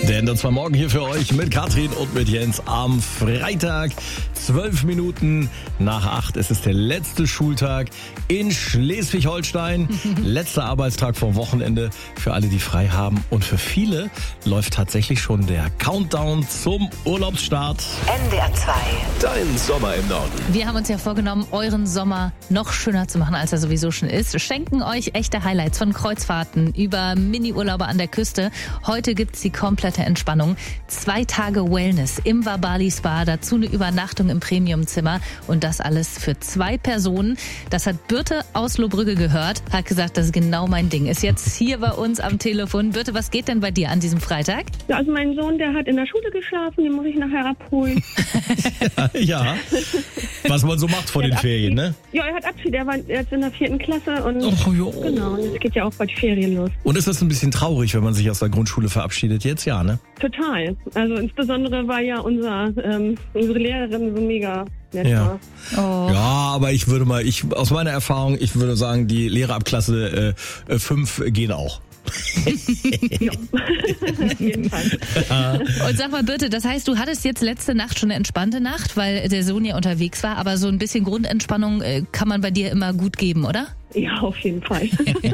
Denn das war morgen hier für euch mit Katrin und mit Jens am Freitag. 12 Minuten nach 8. Es ist der letzte Schultag in Schleswig-Holstein. Letzter Arbeitstag vor Wochenende für alle, die frei haben. Und für viele läuft tatsächlich schon der Countdown zum Urlaubsstart. NDR 2. Dein Sommer im Norden. Wir haben uns ja vorgenommen, euren Sommer noch schöner zu machen, als er sowieso schon ist. Schenken euch echte Highlights von Kreuzfahrten über Mini-Urlaube an der Küste. Heute gibt's die komplette Entspannung. 2 Tage Wellness im Vabali Spa, dazu eine Übernachtung im Premiumzimmer und das alles für 2 Personen. Das hat Birte aus Lohbrügge gehört, hat gesagt, das ist genau mein Ding. Ist jetzt hier bei uns am Telefon. Birte, was geht denn bei dir an diesem Freitag? Ja, also mein Sohn, der hat in der Schule geschlafen, den muss ich nachher abholen. Ja, was man so macht vor den Ferien, ne? Ja, er hat Abschied, er war jetzt in der 4. Klasse und Jo. genau, und es geht ja auch bald Ferien los. Und ist das ein bisschen traurig, wenn man sich aus der Grundschule verabschiedet jetzt? Ja, ne? Total. Also insbesondere war ja unsere Lehrerin so mega nett. Ja. War. Oh. Ja, aber ich würde aus meiner Erfahrung, ich würde sagen, die Lehrer ab Klasse 5 gehen auch. Ja, auf jeden Fall. Und sag mal, Birte, das heißt, du hattest jetzt letzte Nacht schon eine entspannte Nacht, weil der Sohn ja unterwegs war, aber so ein bisschen Grundentspannung kann man bei dir immer gut geben, oder? Ja, auf jeden Fall.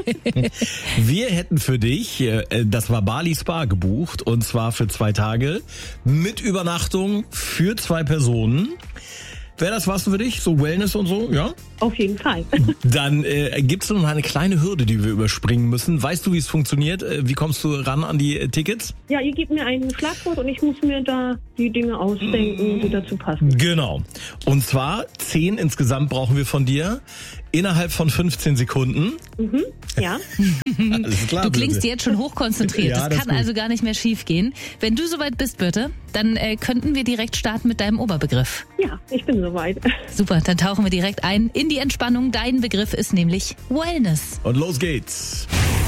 Wir hätten für dich das Vabali Spa gebucht und zwar für 2 Tage mit Übernachtung für 2 Personen. Wäre das was für dich? So Wellness und so, ja? Auf jeden Fall. Dann gibt's noch eine kleine Hürde, die wir überspringen müssen. Weißt du, wie es funktioniert? Wie kommst du ran an die Tickets? Ja, ihr gebt mir einen Schlagwort und ich muss mir da die Dinge ausdenken, die dazu passen. Genau. Und zwar 10 insgesamt brauchen wir von dir. Innerhalb von 15 Sekunden. Ja. Alles klar. Du klingst Birte. jetzt schon hochkonzentriert. Ja, das das kann ist gut. also gar nicht mehr schief gehen. Wenn du soweit bist, Birte, dann könnten wir direkt starten mit deinem Oberbegriff. Ja, ich bin soweit. Super, dann tauchen wir direkt ein in die Entspannung. Dein Begriff ist nämlich Wellness. Und los geht's.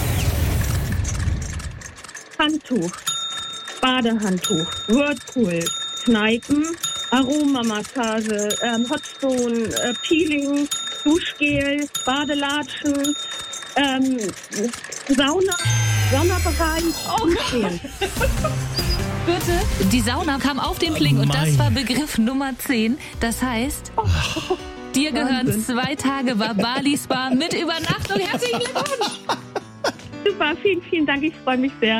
Handtuch, Badehandtuch, Whirlpool, Kneipen, Aromamassage, Hotstone, Peeling, Duschgel, Badelatschen, Saunabereich, Duschgel. Birte, die Sauna kam auf den Pling und das Mein. war Begriff Nummer 10. Das heißt, dir gehören Wahnsinn. 2 Tage Vabali Spa mit Übernachtung. Herzlichen Glückwunsch! Super, vielen, vielen Dank, ich freue mich sehr.